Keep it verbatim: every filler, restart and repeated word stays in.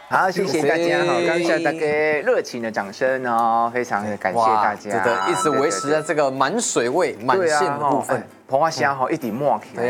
好，谢谢大家哈，感谢大家热情的掌声哦，非常的感谢大家， 真的一直维持在这个满水位、满线的部分， 澎湖虾哈一直满起来。